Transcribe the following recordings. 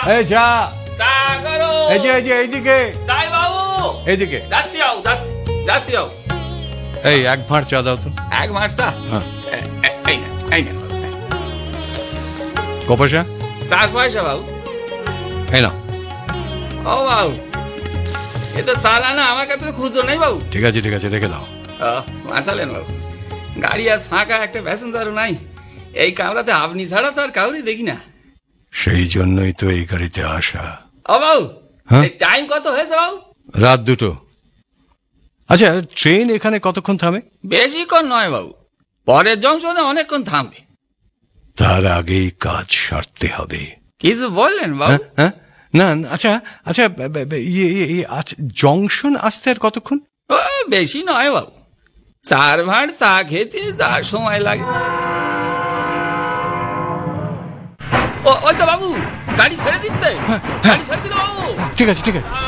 এই যা, চা করো। এই যে এইদিকে, যাই বাবু। এইদিকে। যাচ্ছি বাবু, যাচ্ছি বাবু। এই এক ভাঁড় চা দাও তো। এক মাস চা? হ্যাঁ। এই না ক পয়সা? 4 পয়সা বাবু। এই নাও। ও বাবু, এ তো চালা না, আমার কাছে তো খুচরো নেই বাবু। ঠিক আছে রেখে দাও। মাসালেন বাবু, গাড়ি আজ ফাঁকা, একটা প্যাসেঞ্জারও নাই। এই কামরাতে আপনি ছাড়া তো আর কাউরি দেখি না। সেই জন্যই তো এই গাড়িতে আসা। ও বাবু, হ্যাঁ? টাইম কত হয়েছে বাবু? রাত 2টো। আচ্ছা, ট্রেন এখানে কতক্ষণ থামে? বেশিক্ষণ নয় বাবু, পরের জংশনে অনেকক্ষণ থামবে। তার আগেই কাজ সারতে হবে। কিছু বললেন বাবু? হ্যাঁ, না আচ্ছা, জংশন আসতে আর কতক্ষণ? ও, বেশি নয় বাবু, 4 ভাঁড় চা খেতে যা সময় লাগে। ওই তো বাবু, গাড়ি ছেড়ে দিচ্ছে। গাড়ি ছেড়ে দিল বাবু। ঠিক আছে।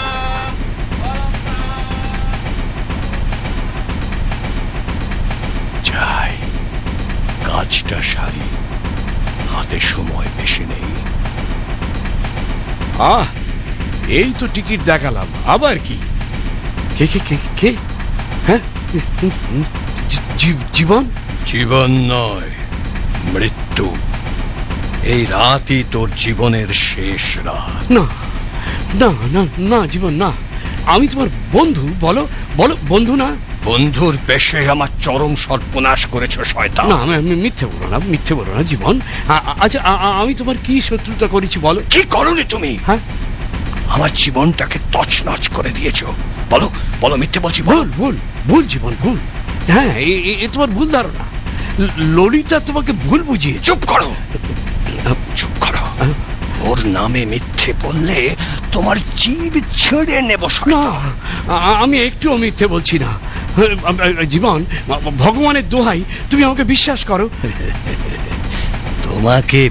যাই, কাজটা সারি, হাতে সময় বেশি নেই। এই তো টিকিট দেখালাম, আবার কি? কে কে কে কে? হ্যাঁ, জীবন? জীবন নয়, মৃত্যু। এই রাতই তোর জীবনের শেষ রাত। না না না না জীবন না, আমি তোমার বন্ধু। বলো বলো, বন্ধু না? বন্ধুর পেশে আমার চরম সর্বনাশ করেছ শয়তান। না, আমি মিথ্যে বলো না জীবন। আচ্ছা, আমি তোমার কি শত্রুতা করেছি বলো? কি করনি তুমি? হ্যাঁ, আমার জীবনটাকে তছনছ করে দিয়েছো। বলো মিথ্যে বলছি? ভুল জীবন, ভুল। হ্যাঁ, এ তোমার ভুল ধারণা। ললিতা তোমাকে ভুল বুঝিয়ে। চুপ করো। ওর নামে মিথ্যে বললে তোমার জীব ছেড়ে নেব। না, আমি একটুও মিথ্যে বলছি না জীবন। ভগবানের দোহাই, তুমি আমাকে বিশ্বাস করো। তোমাকে